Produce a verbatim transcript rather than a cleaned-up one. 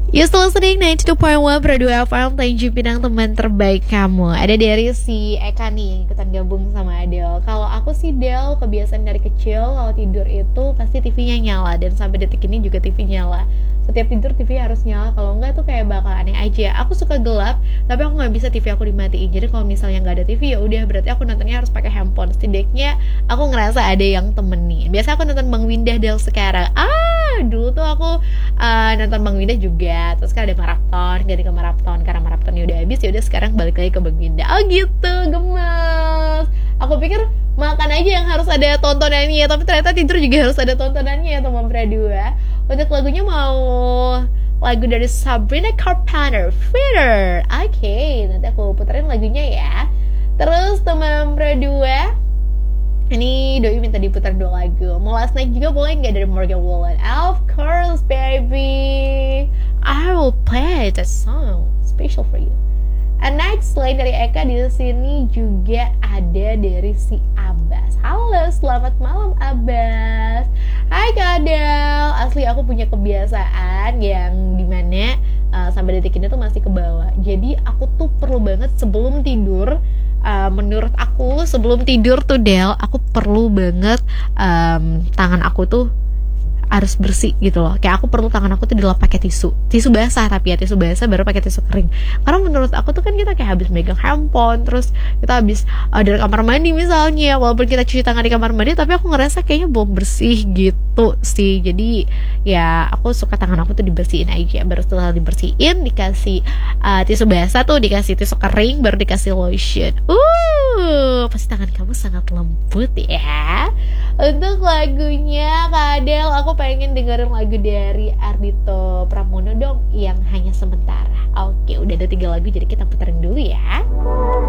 You still listening ninety two point one Pro dua F M, Tanjung Pinang, teman terbaik kamu. Ada dari si Eka nih yang ikutan gabung sama Adele. Kalau aku sih Del, kebiasaan dari kecil kalau tidur itu pasti T V-nya nyala. Dan sampai detik ini juga T V nyala. Setiap tidur T V harus nyala, kalau enggak tuh kayak bakal aneh aja. Aku suka gelap, tapi aku nggak bisa T V aku dimatiin. Jadi kalau misalnya nggak ada T V ya udah, berarti aku nontonnya harus pakai handphone. Setidaknya aku ngerasa ada yang temenin. Biasa aku nonton Bang Windah Del sekarang. Ah, dulu tuh aku uh, nonton Bang Windah juga. Terus kan ada maraton, ganti ke maraton karena maratonnya udah habis. Ya udah sekarang balik lagi ke Bang Windah. Oh gitu, gemes. Aku pikir makan aja yang harus ada tontonannya, tapi ternyata tidur juga harus ada tontonannya ya teman Pradua. Untuk lagunya mau lagu dari Sabrina Carpenter, Feeder. Oke, okay, nanti aku puterin lagunya ya. Terus teman Pradua, ini Doi minta diputar dua lagu. Mau Last Night juga boleh nggak dari Morgan Wallen? Of course baby, I will play that song special for you. And next, selain dari Eka, di sini juga ada dari si Abbas. Halo, selamat malam Abbas. Hai Kak Adel. Asli aku punya kebiasaan yang dimana uh, sampai detik ini tuh masih ke bawah. Jadi aku tuh perlu banget sebelum tidur, uh, menurut aku sebelum tidur tuh Del, aku perlu banget um, tangan aku tuh harus bersih gitu loh. Kayak aku perlu tangan aku tuh dilap pakai tisu, tisu basah, tapi ya tisu basah baru pakai tisu kering. Karena menurut aku tuh kan kita kayak habis megang handphone, terus kita habis uh, dari kamar mandi misalnya, walaupun kita cuci tangan di kamar mandi, tapi aku ngerasa kayaknya belum bersih gitu sih. Jadi ya aku suka tangan aku tuh dibersihin aja. Baru setelah dibersihin dikasih uh, tisu basah tuh, dikasih tisu kering, baru dikasih lotion. Uh, pasti tangan kamu sangat lembut ya. Untuk lagunya Kak Adel, aku pengen dengerin lagu dari Ardhito Pramono dong, yang Hanya Sementara. Oke, udah ada tiga lagu, jadi kita puterin dulu ya.